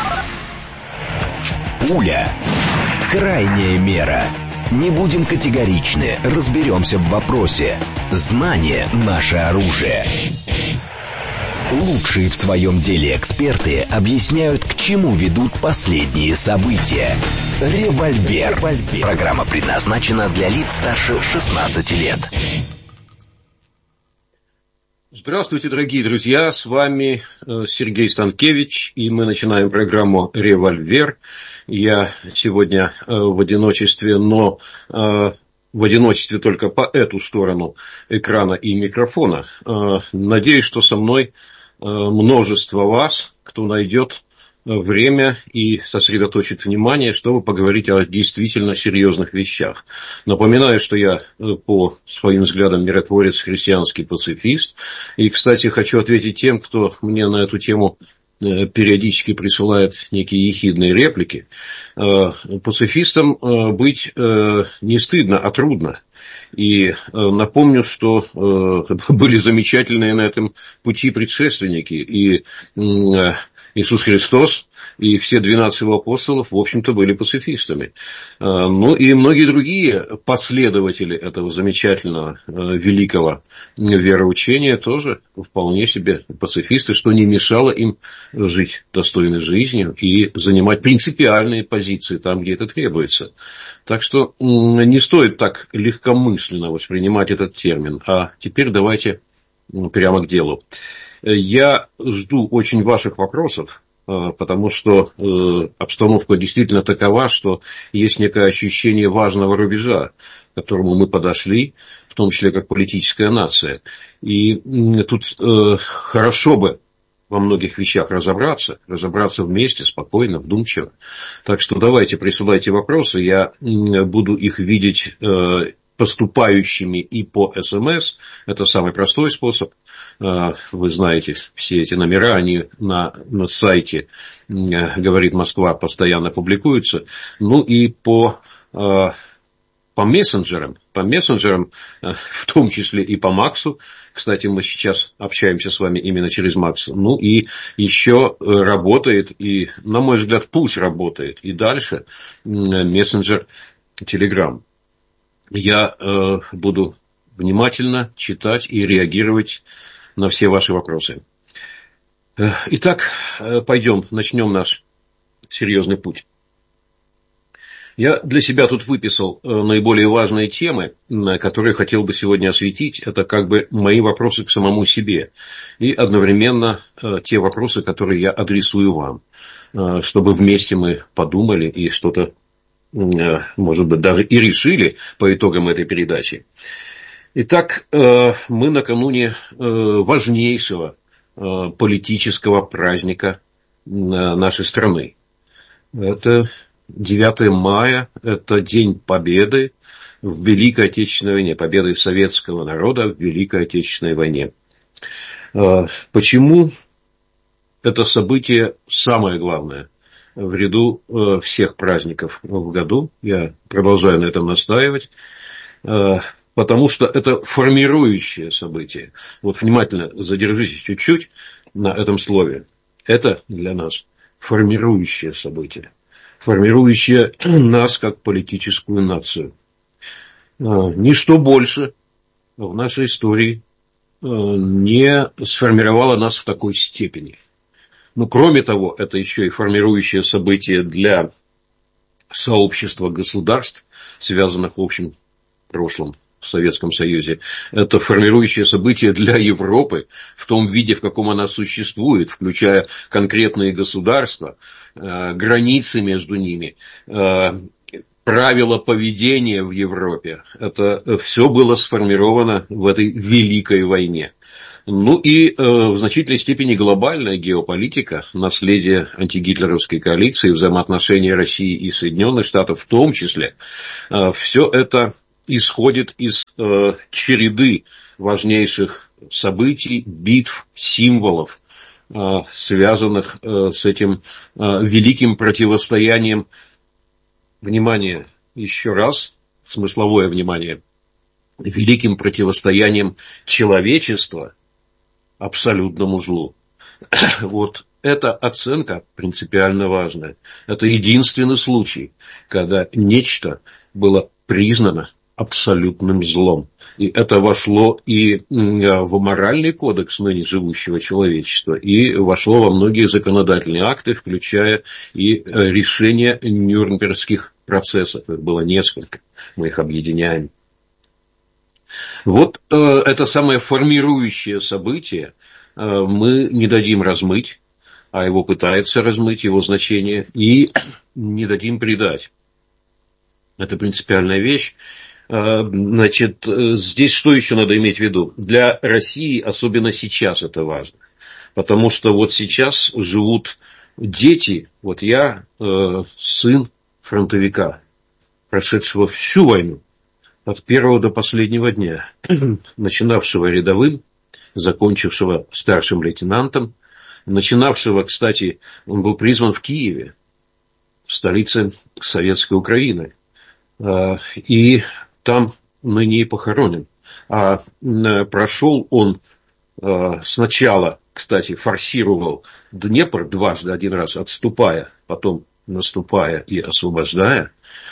Пуля. Крайняя мера. Не будем категоричны, разберемся в вопросе. Знание – наше оружие. Лучшие в своем деле эксперты объясняют, к чему ведут последние события. Револьвер. Программа предназначена для лиц старше шестнадцати лет. Здравствуйте, дорогие друзья, с вами Сергей Станкевич, и мы начинаем программу «Револьвер». Я сегодня в одиночестве, но в одиночестве только по эту сторону экрана и микрофона. Надеюсь, что со мной множество вас, кто найдет время и сосредоточит внимание, чтобы поговорить о действительно серьезных вещах. Напоминаю, что я по своим взглядам миротворец, христианский пацифист. И, кстати, хочу ответить тем, кто мне на эту тему периодически присылает некие ехидные реплики. Пацифистом быть не стыдно, а трудно. И напомню, что были замечательные на этом пути предшественники. И Иисус Христос и все двенадцать его апостолов, в общем-то, были пацифистами. Ну и многие другие последователи этого замечательного, великого вероучения тоже вполне себе пацифисты, что не мешало им жить достойной жизнью и занимать принципиальные позиции там, где это требуется. Так что не стоит так легкомысленно воспринимать этот термин. А теперь давайте прямо к делу. Я жду очень ваших вопросов, потому что обстановка действительно такова, что есть некое ощущение важного рубежа, к которому мы подошли, в том числе как политическая нация. И тут хорошо бы во многих вещах разобраться, разобраться вместе, спокойно, вдумчиво. Так что давайте присылайте вопросы, я буду их видеть поступающими и по СМС. Это самый простой способ. Вы знаете, все эти номера, они на, на сайте «Говорит Москва» постоянно публикуются. Ну и по, по мессенджерам, по мессенджерам, в том числе и по Максу. Кстати, мы сейчас общаемся с вами именно через Макс. Ну и еще работает, и, на мой взгляд, пусть работает и дальше мессенджер Telegram. Я э, буду внимательно читать и реагировать на все ваши вопросы. Итак, пойдем, начнем наш серьезный путь. Я для себя тут выписал наиболее важные темы, которые хотел бы сегодня осветить. Это как бы мои вопросы к самому себе. И одновременно те вопросы, которые я адресую вам. Чтобы вместе мы подумали и что-то, может быть, даже и решили по итогам этой передачи. Итак, мы накануне важнейшего политического праздника нашей страны. Это девятое мая, это День Победы в Великой Отечественной войне, победы советского народа в Великой Отечественной войне. Почему это событие самое главное в ряду всех праздников в году? Я продолжаю на этом настаивать. Потому что это формирующее событие. Вот внимательно задержитесь чуть-чуть на этом слове. Это для нас формирующее событие. Формирующее нас как политическую нацию. Ничто больше в нашей истории не сформировало нас в такой степени. Но кроме того, это еще и формирующее событие для сообщества государств, связанных в общем прошлом в Советском Союзе. Это формирующее событие для Европы в том виде, в каком она существует, включая конкретные государства, границы между ними, правила поведения в Европе. Это все было сформировано в этой великой войне. Ну и э, в значительной степени глобальная геополитика, наследие антигитлеровской коалиции, взаимоотношения России и Соединенных Штатов в том числе, э, все это исходит из э, череды важнейших событий, битв, символов, э, связанных э, с этим э, великим противостоянием. Внимание, еще раз, смысловое внимание, великим противостоянием человечества абсолютному злу. Вот эта оценка принципиально важная. Это единственный случай, когда нечто было признано абсолютным злом. И это вошло и в моральный кодекс ныне живущего человечества, и вошло во многие законодательные акты, включая и решения нюрнбергских процессов. Их было несколько, мы их объединяем. Вот э, это самое формирующее событие э, мы не дадим размыть, а его пытаются размыть, его значение, и не дадим предать. Это принципиальная вещь. Э, значит, здесь что еще надо иметь в виду? Для России, особенно сейчас, это важно. Потому что вот сейчас живут дети, вот я э, сын фронтовика, прошедшего всю войну, от первого до последнего дня, начинавшего рядовым, закончившего старшим лейтенантом, начинавшего, кстати, он был призван в Киеве, в столице Советской Украины, и там ныне и похоронен. А прошел он сначала, кстати, форсировал Днепр дважды, один раз отступая, потом наступая и освобождая.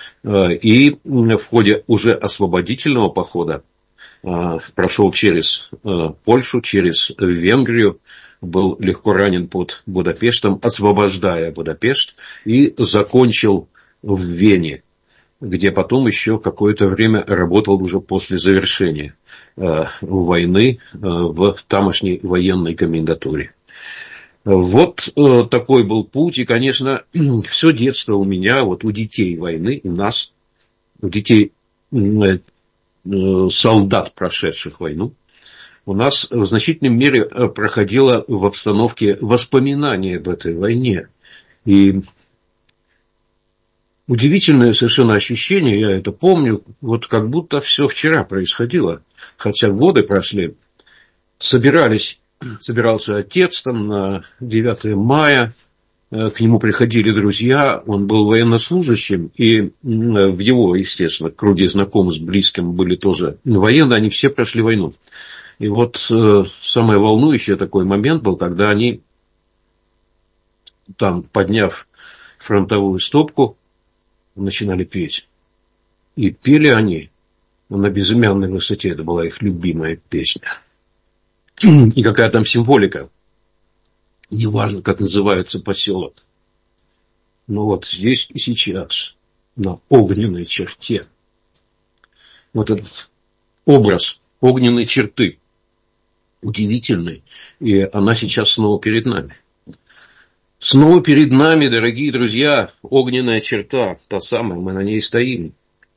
И в ходе уже освободительного похода прошел через Польшу, через Венгрию, был легко ранен под Будапештом, освобождая Будапешт, и закончил в Вене, где потом еще какое-то время работал уже после завершения войны в тамошней военной комендатуре. Вот э, такой был путь, и, конечно, все детство у меня, вот у детей войны, у нас, у детей э, э, солдат, прошедших войну, у нас в значительной мере проходило в обстановке воспоминания об этой войне. И удивительное совершенно ощущение, я это помню, вот как будто все вчера происходило, хотя годы прошли, собирались Собирался отец там на девятое мая, к нему приходили друзья, он был военнослужащим, и в его, естественно, круге знакомых с близким были тоже военные, они все прошли войну. И вот самое волнующее такой момент был, когда они, там, подняв фронтовую стопку, начинали петь. И пели они на безымянной высоте, это была их любимая песня. И какая там символика. Неважно, как называется поселок. Но вот здесь и сейчас, на огненной черте, вот этот образ огненной черты удивительный. И она сейчас снова перед нами. Снова перед нами, дорогие друзья, огненная черта, та самая, мы на ней стоим.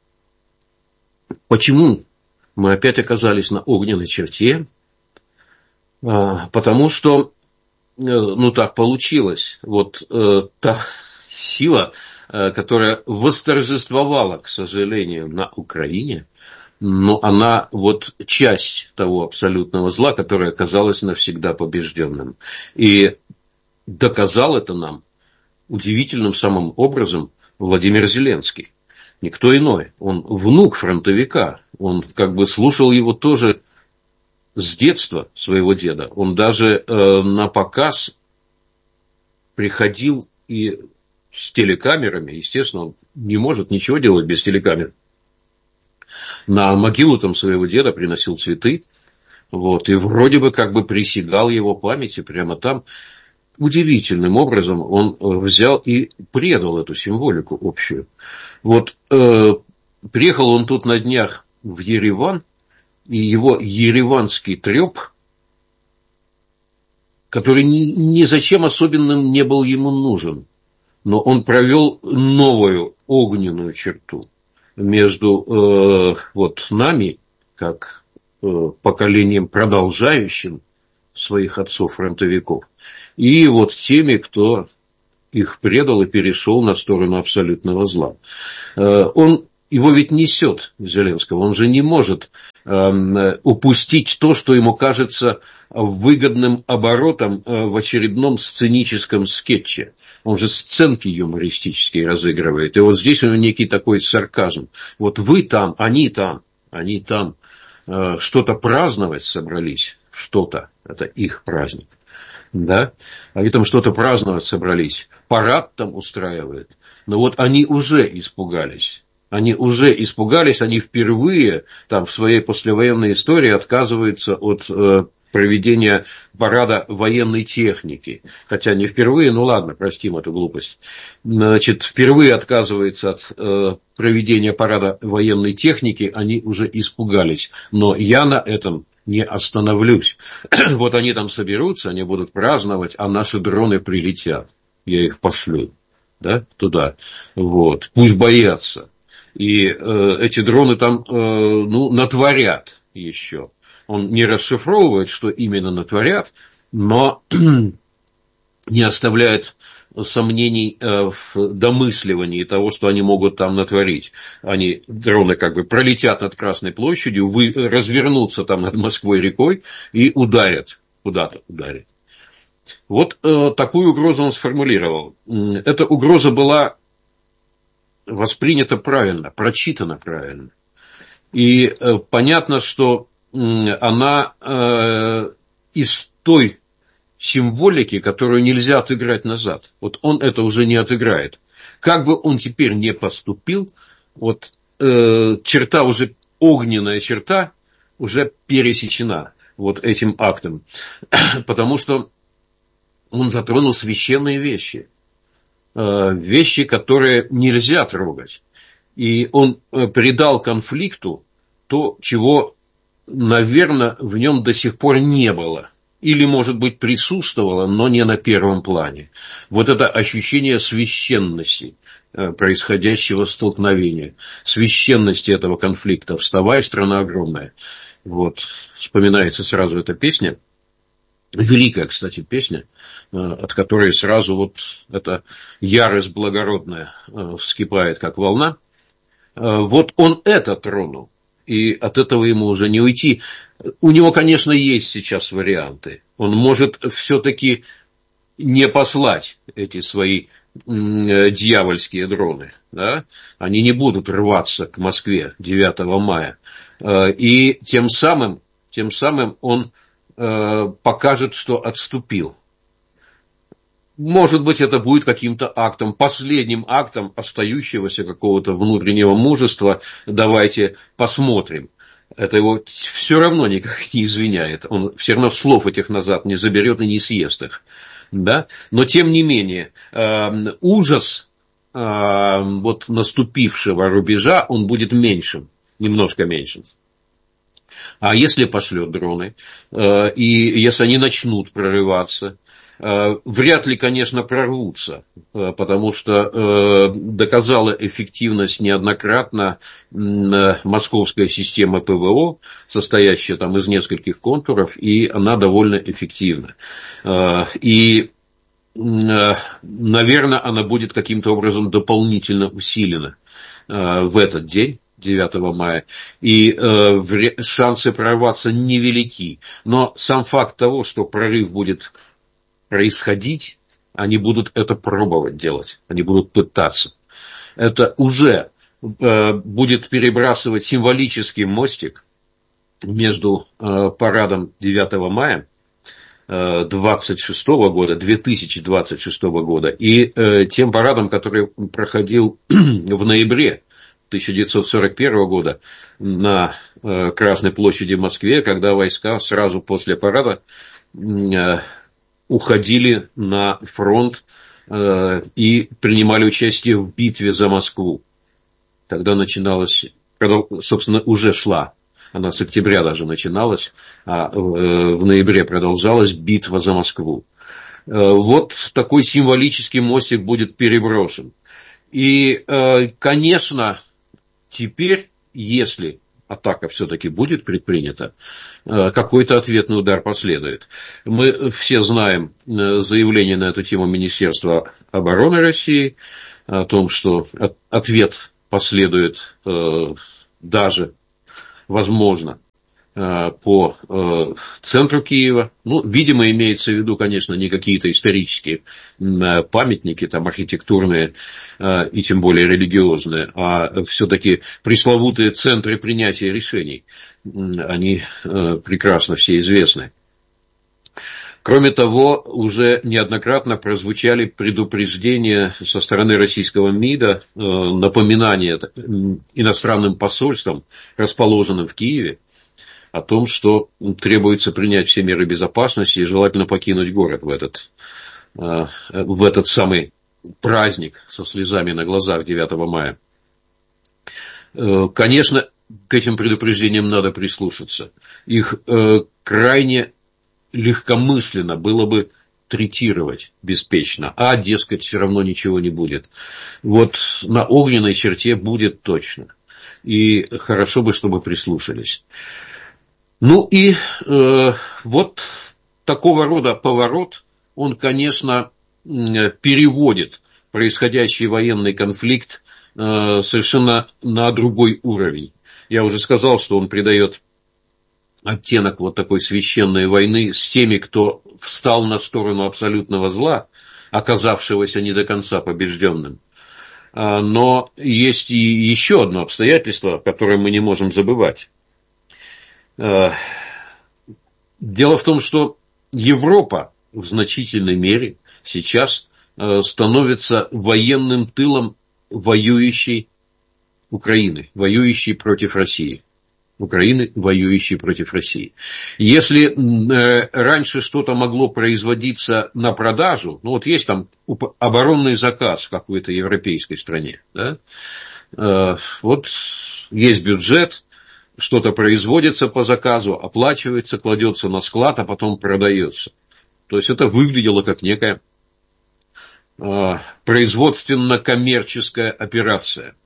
Почему мы опять оказались на огненной черте? Потому что, ну так получилось, вот э, та сила, э, которая восторжествовала, к сожалению, на Украине, но она вот часть того абсолютного зла, которое оказалось навсегда побежденным. И доказал это нам удивительным самым образом Владимир Зеленский. Никто иной, он внук фронтовика, он как бы слушал его тоже с детства своего деда. Он даже э, на показ приходил и с телекамерами. Естественно, он не может ничего делать без телекамер. На могилу там своего деда приносил цветы. Вот, и вроде бы как бы присягал его памяти прямо там. Удивительным образом он взял и предал эту символику общую. Вот э, приехал он тут на днях в Ереван, и его ереванский треп, который ни, ни зачем особенным не был ему нужен, но он провел новую огненную черту между э, вот нами, как э, поколением, продолжающим своих отцов-фронтовиков, и вот теми, кто их предал и перешел на сторону абсолютного зла. Э, он, его ведь несет, Зеленского, он же не может э, упустить то, что ему кажется выгодным оборотом э, в очередном сценическом скетче. Он же сценки юмористические разыгрывает. И вот здесь у него некий такой сарказм. Вот вы там, они там, они там э, что-то праздновать собрались. Что-то. Это их праздник. Да? Они там что-то праздновать собрались. Парад там устраивают. Но вот они уже испугались. Они уже испугались. Они впервые там в своей послевоенной истории отказываются от э, проведения парада военной техники. Хотя не впервые, ну ладно, простим эту глупость. Значит, впервые отказывается от э, проведения парада военной техники, они уже испугались. Но я на этом не остановлюсь. Вот они там соберутся, они будут праздновать, а наши дроны прилетят. Я их пошлю, да, туда. Вот. Пусть боятся. И э, эти дроны там, э, ну, натворят еще. Он не расшифровывает, что именно натворят, но не оставляет сомнений в домысливании того, что они могут там натворить. Они, дроны, как бы пролетят над Красной площадью, вы, развернутся там над Москвой рекой и ударят, куда-то ударят. Вот э, такую угрозу он сформулировал. Эта угроза была воспринята правильно, прочитана правильно. И э, понятно, что она э, из той символики, которую нельзя отыграть назад. Вот он это уже не отыграет. Как бы он теперь не поступил, вот э, черта уже, огненная черта уже пересечена вот этим актом. Потому что он затронул священные вещи. Э, вещи, которые нельзя трогать. И он придал конфликту то, чего, наверное, в нем до сих пор не было. Или, может быть, присутствовало, но не на первом плане. Вот это ощущение священности происходящего столкновения, священности этого конфликта. «Вставай, страна огромная». Вот, вспоминается сразу эта песня. Великая, кстати, песня, от которой сразу вот эта ярость благородная вскипает, как волна. Вот он это тронул. И от этого ему уже не уйти. У него, конечно, есть сейчас варианты. Он может все-таки не послать эти свои дьявольские дроны. Да? Они не будут рваться к Москве девятого мая. И тем самым, тем самым он покажет, что отступил. Может быть, это будет каким-то актом, последним актом остающегося какого-то внутреннего мужества. Давайте посмотрим. Это его все равно никак не извиняет. Он все равно слов этих назад не заберет и не съест их. Да? Но, тем не менее, э, ужас э, вот наступившего рубежа, он будет меньшим, немножко меньшим. А если пошлет дроны, э, и если они начнут прорываться, вряд ли, конечно, прорвутся, потому что доказала эффективность неоднократно московская система ПВО, состоящая там из нескольких контуров, и она довольно эффективна. И, наверное, она будет каким-то образом дополнительно усилена в этот день, девятого мая, и э, шансы прорваться невелики. Но сам факт того, что прорыв будет происходить, они будут это пробовать делать, они будут пытаться. Это уже э, будет перебрасывать символический мостик между э, парадом девятого мая двадцать шестого года, две тысячи двадцать шестого года и э, тем парадом, который проходил в ноябре тысяча девятьсот сорок первого года на э, Красной площади в Москве, когда войска сразу после парада э, уходили на фронт э, и принимали участие в битве за Москву. Тогда начиналась собственно, уже шла. Она с октября даже начиналась, а в ноябре продолжалась битва за Москву. Вот такой символический мостик будет переброшен. И, конечно, теперь, если атака все-таки будет предпринята, какой-то ответный удар последует. Мы все знаем заявление на эту тему Министерства обороны России о том, что ответ последует даже, возможно, по центру Киева. Ну, видимо, имеется в виду, конечно, не какие-то исторические памятники, там, архитектурные и тем более религиозные, а все-таки пресловутые центры принятия решений. Они прекрасно все известны. Кроме того, уже неоднократно прозвучали предупреждения со стороны российского МИДа, напоминания иностранным посольствам, расположенным в Киеве, о том, что требуется принять все меры безопасности и желательно покинуть город в этот, в этот самый праздник со слезами на глазах девятого мая. Конечно, к этим предупреждениям надо прислушаться. Их крайне легкомысленно было бы третировать беспечно, а, дескать, все равно ничего не будет. Вот на огненной черте будет точно. И хорошо бы, чтобы прислушались. Ну и э, вот такого рода поворот, он, конечно, переводит происходящий военный конфликт э, совершенно на другой уровень. Я уже сказал, что он придает оттенок вот такой священной войны с теми, кто встал на сторону абсолютного зла, оказавшегося не до конца побежденным. Но есть и еще одно обстоятельство, которое мы не можем забывать. Дело в том, что Европа в значительной мере сейчас становится военным тылом воюющей Украины, воюющей против России. Украины, воюющей против России. Если э, раньше что-то могло производиться на продажу, ну вот есть там оборонный заказ в какой-то европейской стране, да? э, вот есть бюджет, что-то производится по заказу, оплачивается, кладется на склад, а потом продается. То есть это выглядело как некая э, производственно-коммерческая операция.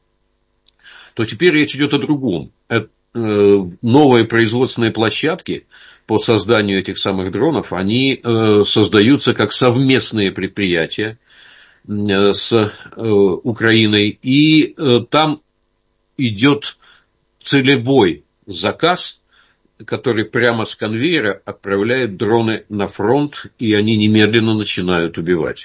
То теперь речь идет о другом. Новые производственные площадки по созданию этих самых дронов, они создаются как совместные предприятия с Украиной, и там идет целевой заказ, который прямо с конвейера отправляет дроны на фронт, и они немедленно начинают убивать.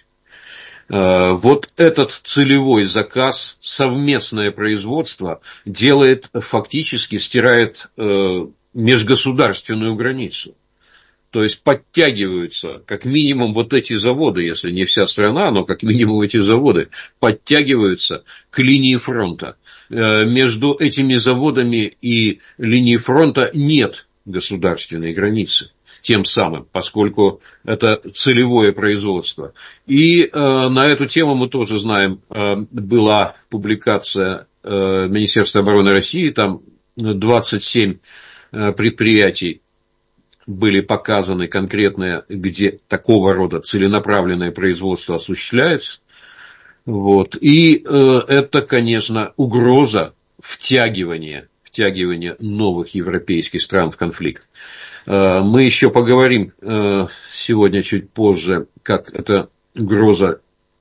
Вот этот целевой заказ, совместное производство делает, фактически стирает межгосударственную границу. То есть подтягиваются, как минимум, вот эти заводы, если не вся страна, но как минимум эти заводы подтягиваются к линии фронта. Между этими заводами и линией фронта нет государственной границы. Тем самым, поскольку это целевое производство. И э, на эту тему мы тоже знаем, э, была публикация э, Министерства обороны России, там двадцать семь э, предприятий были показаны конкретные, где такого рода целенаправленное производство осуществляется. Вот. И э, это, конечно, угроза втягивания, втягивания новых европейских стран в конфликт. Мы еще поговорим сегодня чуть позже, как эта угроза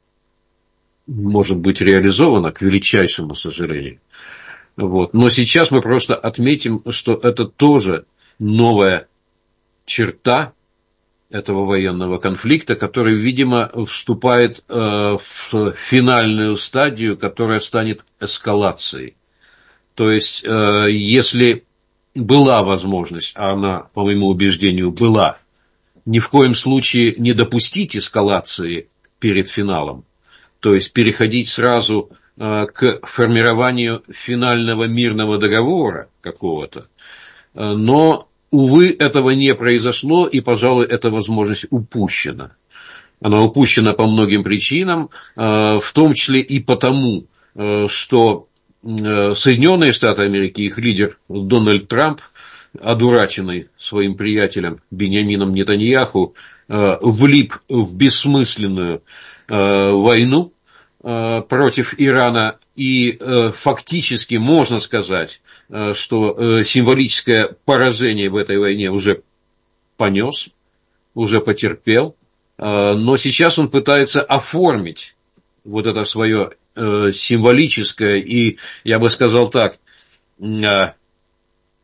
может быть реализована, к величайшему сожалению. Вот. Но сейчас мы просто отметим, что это тоже новая черта этого военного конфликта, который, видимо, вступает в финальную стадию, которая станет эскалацией. То есть, если была возможность, а она, по моему убеждению, была, ни в коем случае не допустить эскалации перед финалом, то есть переходить сразу э, к формированию финального мирного договора какого-то. Но, увы, этого не произошло, и, пожалуй, эта возможность упущена. Она упущена по многим причинам, э, в том числе и потому, э, что Соединенные Штаты Америки, их лидер Дональд Трамп, одураченный своим приятелем Биньямином Нетаньяху, влип в бессмысленную войну против Ирана, и фактически можно сказать, что символическое поражение в этой войне уже понес, уже потерпел, но сейчас он пытается оформить вот это свое символическое и, я бы сказал так,